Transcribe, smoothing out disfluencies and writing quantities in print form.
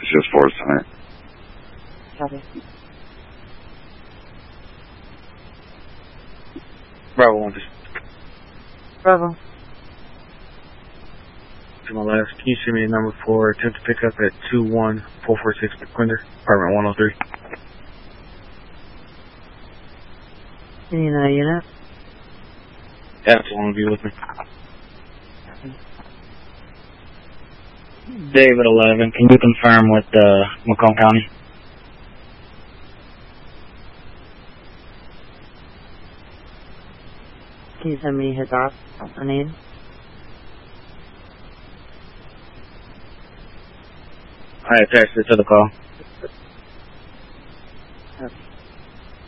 It's just Force tonight. Copy. Bravo 1. Bravo. To my left, can you send me a number for attempt to pick up at 21446 McQuinder, apartment 103? Any unit? That's the one will be with me. David 11, can you confirm with Macomb County? Can you send me his name? I attached it to the call.